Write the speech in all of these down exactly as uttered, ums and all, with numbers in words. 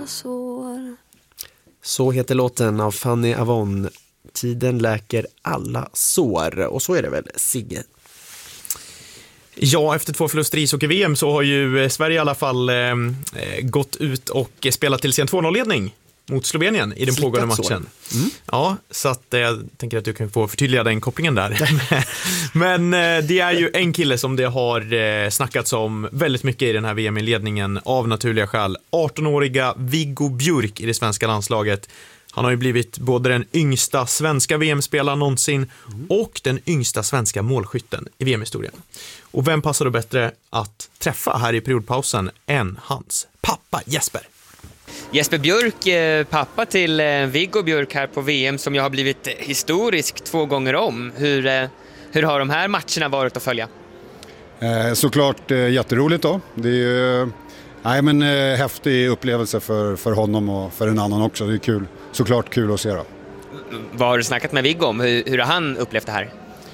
sår. Så heter låten av Fanny Avon. Tiden läker alla sår. Och så är det väl, Sigge? Ja, efter två förluster i ishockey-V M så har ju Sverige i alla fall eh, gått ut och spelat till sin två noll-ledning mot Slovenien i den Slickat pågående matchen. Mm. Ja, så att, eh, jag tänker att du kan få förtydliga den kopplingen där. Men eh, det är ju en kille som det har eh, snackats om väldigt mycket i den här V M-ledningen av naturliga skäl. arton-åriga Viggo Bjurk i det svenska landslaget. Han har ju blivit både den yngsta svenska V M-spelaren någonsin mm. och den yngsta svenska målskytten i V M-historien. Och vem passar då bättre att träffa här i periodpausen än hans pappa Jesper? Jesper Bjurk, pappa till Viggo Bjurk här på V M som jag har blivit historisk två gånger om. Hur, hur har de här matcherna varit att följa? Eh, såklart eh, jätteroligt då. Det är ju nej, men, eh, häftig upplevelse för, för honom och för en annan också. Det är kul. Såklart kul att se då. Vad har du snackat med Viggo om? Hur, hur har han upplevt det här?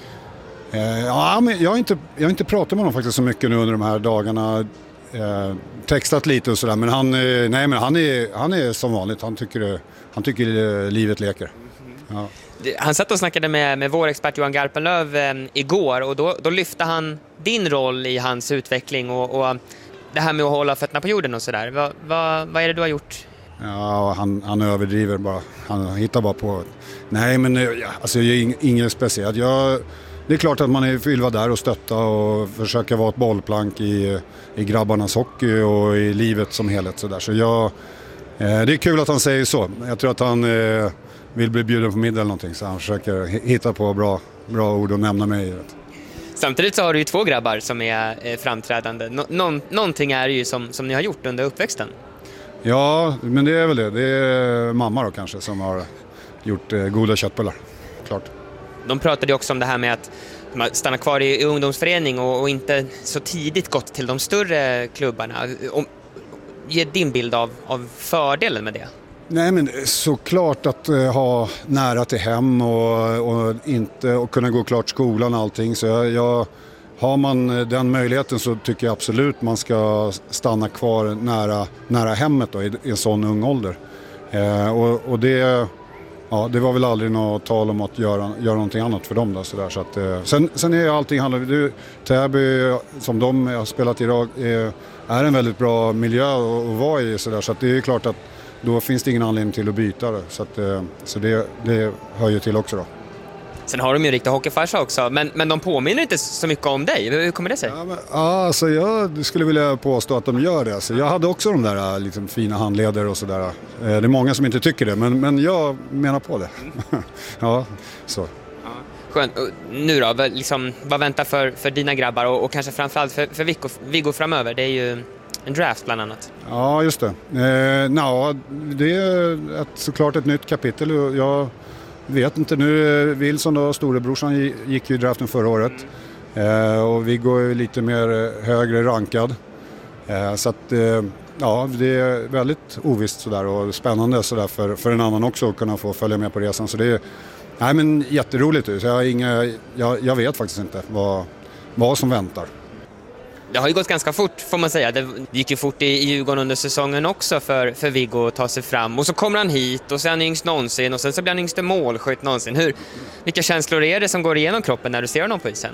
Eh, ja, men jag, har inte, jag har inte pratat med honom faktiskt så mycket nu under de här dagarna. Eh, textat lite och sådär. Men han, eh, nej, men han, är, han är som vanligt. Han tycker, han tycker eh, livet leker. Ja. Han satt och snackade med, med vår expert Johan Garpenlöv eh, igår. Och då, då lyfte han din roll i hans utveckling. Och, och det här med att hålla fötterna på jorden och sådär. Va, va, vad är det du har gjort? Ja, han, han överdriver bara. Han hittar bara på. Nej, men ja, alltså, jag är inget speciellt. Jag, det är klart att man är, vill vara där och stötta och försöka vara ett bollplank i, i grabbarnas hockey och i livet som helhet. Så, där. Så jag, eh, det är kul att han säger så. Jag tror att han eh, vill bli bjuden på middag eller någonting. Så han försöker hitta på bra, bra ord och nämna mig. Samtidigt så har du ju två grabbar som är eh, framträdande. Nå- någon, någonting är det ju som, som ni har gjort under uppväxten. Ja, men det är väl det. Det är mamma då kanske som har gjort eh, goda köttbullar. Klart. De pratade ju också om det här med att man stannar kvar i, i ungdomsförening och, och inte så tidigt gått till de större klubbarna. Om, ge din bild av, av fördelen med det. Nej, men såklart att uh, ha nära till hem och, och, inte, och kunna gå klart skolan och allting. Så jag, jag, har man den möjligheten så tycker jag absolut man ska stanna kvar nära, nära hemmet då, i, i en sån ung ålder. Uh, och, och det... Ja, det var väl aldrig något tal om att göra, göra någonting annat för dem. Då, så där, så att, eh, sen, sen är ju allting handlar du, Täby, som de har spelat idag, är, är en väldigt bra miljö att, att vara i. Så, där, så att det är klart att då finns det ingen anledning till att byta. Då, så att, eh, så det, det hör ju till också då. Sen har de ju riktigt hockeyfarsa också, men, men de påminner inte så mycket om dig. Hur kommer det sig? Ja, men, ja, alltså jag skulle vilja påstå att de gör det. Alltså, jag hade också de där liksom, fina handleder och sådär. Det är många som inte tycker det, men, men jag menar på det. Ja, så. Ja. Skönt. Nu då, liksom, vad väntar för, för dina grabbar och, och kanske framförallt för, för Viggo, Viggo framöver? Det är ju en draft bland annat. Ja, just det. Eh, no, det är ett, såklart ett nytt kapitel. Jag vet inte, nu Wilson då, storebrorsan, gick ju i draften förra året. Mm. Eh, och Viggo är lite mer högre rankad. Eh, så att, eh, ja, det är väldigt ovisst sådär och spännande sådär för, för en annan också att kunna få följa med på resan. Så det är nej, men jätteroligt. Så jag, har inga, jag, jag vet faktiskt inte vad, vad som väntar. Det har ju gått ganska fort får man säga. Det gick ju fort i Djurgården under säsongen också för, för Viggo att ta sig fram. Och så kommer han hit och sen är han yngst någonsin och sen så blir han yngste målskytt någonsin. Hur, vilka känslor är det som går igenom kroppen när du ser honom på isen?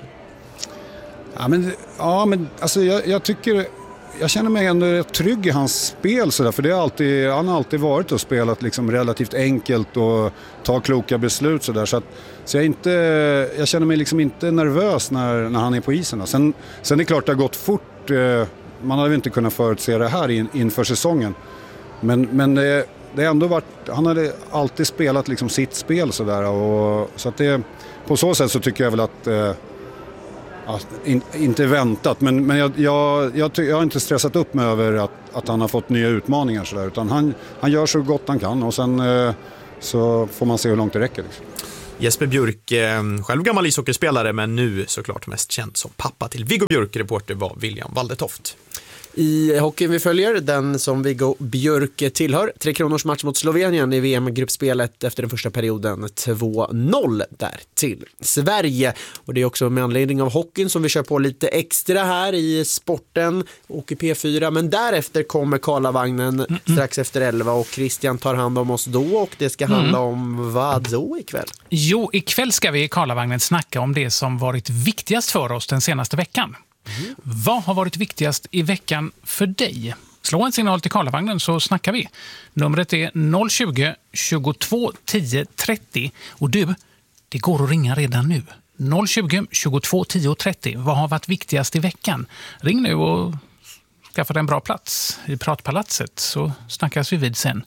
Ja, men, ja, men alltså jag, jag tycker... Jag känner mig ändå trygg i hans spel så där, för det är alltid, han har alltid varit och spelat liksom relativt enkelt och ta kloka beslut så där, så att så jag inte jag känner mig liksom inte nervös när, när han är på isen. Då. Sen sen är det klart det har gått fort. Eh, man hade inte kunnat förutse det här in, inför säsongen. Men men det, det har ändå varit, han hade alltid spelat liksom sitt spel så där, och så att det på så sätt så tycker jag väl att eh, Ja, in, inte väntat, men, men jag, jag, jag, jag har inte stressat upp mig över att, att han har fått nya utmaningar så där, utan han, han gör så gott han kan och sen eh, så får man se hur långt det räcker. Liksom. Jesper Bjurk, eh, själv gammal ishockeyspelare men nu såklart mest känd som pappa till Viggo Bjurk. Reporter var William Waldetoft. I hockeyn vi följer, den som Viggo Björk tillhör, Tre Kronors match mot Slovenien i V M-gruppspelet efter den första perioden, två noll där till Sverige. Och det är också med anledning av hockeyn som vi kör på lite extra här i sporten och i P fyra. Men därefter kommer Karlavagnen mm. strax efter elva och Christian tar hand om oss då, och det ska handla mm. om vad då ikväll? Jo, ikväll ska vi i Karlavagnen snacka om det som varit viktigast för oss den senaste veckan. Mm. Vad har varit viktigast i veckan för dig? Slå en signal till Karlavagnen så snackar vi. Numret är noll tjugo, tjugotvå, tio, trettio. Och du, det går att ringa redan nu. noll tjugo, tjugotvå, tio, trettio. Vad har varit viktigast i veckan? Ring nu och skaffa en bra plats i Pratpalatset så snackas vi vid sen.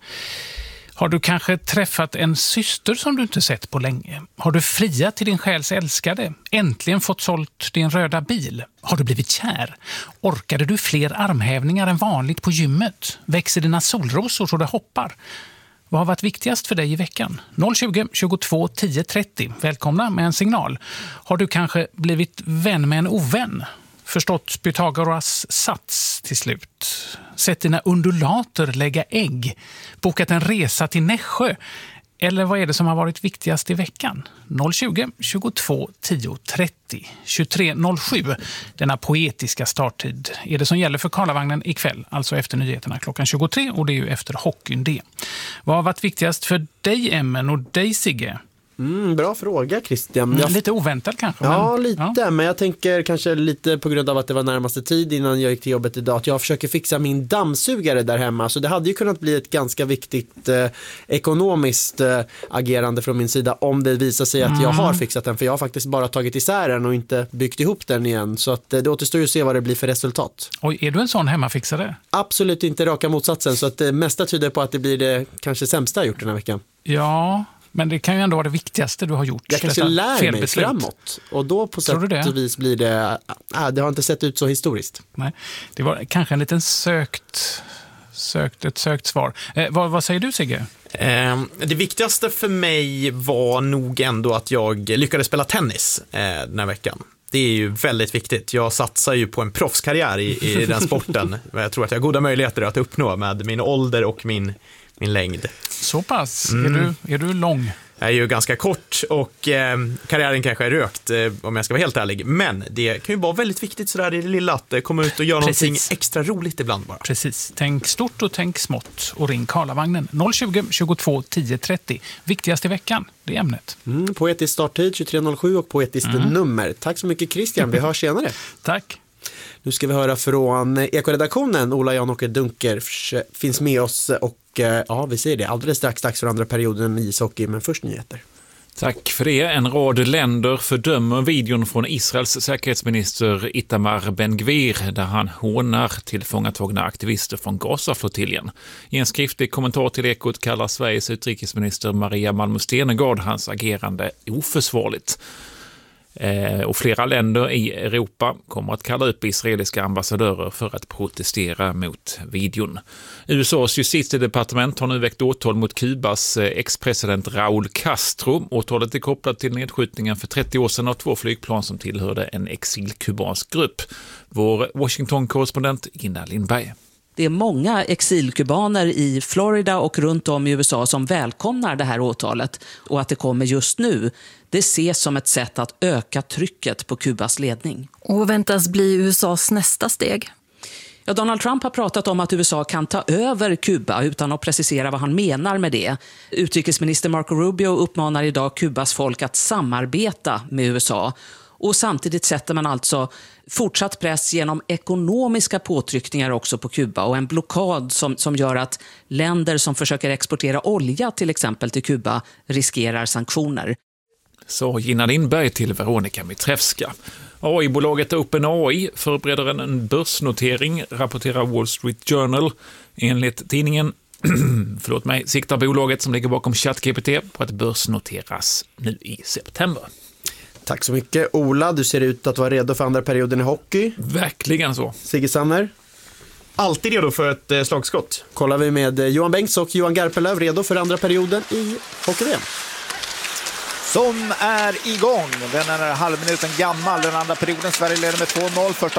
Har du kanske träffat en syster som du inte sett på länge? Har du friat till din själs älskade? Äntligen fått sålt din röda bil? Har du blivit kär? Orkade du fler armhävningar än vanligt på gymmet? Växer dina solrosor så det hoppar? Vad har varit viktigast för dig i veckan? noll tjugo, tjugotvå, tio, trettio. Välkomna med en signal. Har du kanske blivit vän med en ovän? Förstått Pythagoras sats till slut. Sett dina undulater lägga ägg. Bokat en resa till Nässjö. Eller vad är det som har varit viktigast i veckan? noll tjugo, tjugotvå, tio, trettio. tjugotre noll sju. Denna poetiska starttid är det som gäller för Karlavagnen ikväll. Alltså efter nyheterna klockan tjugotre, och det är ju efter hockeyn det. Vad har varit viktigast för dig, Emmen, och dig, Sigge? Mm, bra fråga, Christian. Mm, jag... Lite oväntat kanske. Ja, men... lite. Ja. Men jag tänker kanske lite på grund av att det var närmaste tid innan jag gick till jobbet idag, att jag försöker fixa min dammsugare där hemma. Så det hade ju kunnat bli ett ganska viktigt eh, ekonomiskt eh, agerande från min sida om det visar sig att mm. jag har fixat den. För jag har faktiskt bara tagit isär den och inte byggt ihop den igen. Så att, eh, det återstår ju att se vad det blir för resultat. Oj, är du en sån hemmafixare? Absolut inte, raka motsatsen. Så att det mesta tyder på att det blir det kanske sämsta jag gjort den här veckan. Ja... Men det kan ju ändå vara det viktigaste du har gjort. Jag kanske lär mig framåt. Och då på sätt och vis blir det... Äh, det har inte sett ut så historiskt. Nej, det var kanske en liten sökt... sökt ett sökt svar. Eh, vad, vad säger du, Sigge? Eh, det viktigaste för mig var nog ändå att jag lyckades spela tennis eh, den här veckan. Det är ju väldigt viktigt. Jag satsar ju på en proffskarriär i, i den sporten. Jag tror att jag har goda möjligheter att uppnå med min ålder och min... min längd. Så pass? Mm. Är, du, är du lång? Jag är ju ganska kort och eh, karriären kanske är rökt eh, om jag ska vara helt ärlig. Men det kan ju vara väldigt viktigt sådär i det lilla att eh, komma ut och göra Precis. någonting extra roligt ibland bara. Precis. Tänk stort och tänk smått och ring Karlavagnen. noll tjugo, tjugotvå, tio, trettio. Viktigast i veckan, det är ämnet. Mm, poetisk starttid tjugotre noll sju och poetiskt mm. nummer. Tack så mycket, Christian, vi hörs senare. Tack. Nu ska vi höra från Ekoredaktionen. Ola Jan-Åke Dunker finns med oss och ja, vi säger det alldeles strax dags för andra perioden i ishockey, men först nyheter. Tack för det. En rad länder fördömer videon från Israels säkerhetsminister Itamar Ben-Gvir där han hånar tillfångatagna aktivister från Gaza-flottiljen. I en skriftlig kommentar till Ekot kallar Sveriges utrikesminister Maria Malmö Stenergard hans agerande oförsvarligt. Och flera länder i Europa kommer att kalla upp israeliska ambassadörer för att protestera mot videon. U S A:s justitiedepartement har nu väckt åtal mot Kubas ex-president Raúl Castro. Åtalet är kopplat till nedskjutningen för trettio år sedan av två flygplan som tillhörde en exilkubansk grupp. Vår Washington-korrespondent Gina Lindberg. Det är många exilkubaner i Florida och runt om i U S A som välkomnar det här åtalet, och att det kommer just nu, det ses som ett sätt att öka trycket på Kubas ledning. Och väntas bli U S A:s nästa steg? Ja, Donald Trump har pratat om att U S A kan ta över Kuba utan att precisera vad han menar med det. Utrikesminister Marco Rubio uppmanar idag Kubas folk att samarbeta med U S A. Och samtidigt sätter man alltså fortsatt press genom ekonomiska påtryckningar också på Kuba och en blockad som, som gör att länder som försöker exportera olja till exempel till Kuba riskerar sanktioner. Så Gina Lindberg till Veronica Mitrevska. A I-bolaget OpenAI förbereder en börsnotering, rapporterar Wall Street Journal. Enligt tidningen förlåt mig, siktar bolaget som ligger bakom ChatGPT på att börsnoteras nu i september. Tack så mycket. Ola, du ser ut att vara redo för andra perioden i hockey. Verkligen så. Sigge Sanner? Alltid redo för ett eh, slagskott. Kollar vi med Johan Bengts och Johan Garpenlöv redo för andra perioden i hockey-V M. Som är igång. Den är halvminuten gammal. Den andra perioden. Sverige leder med två noll. Första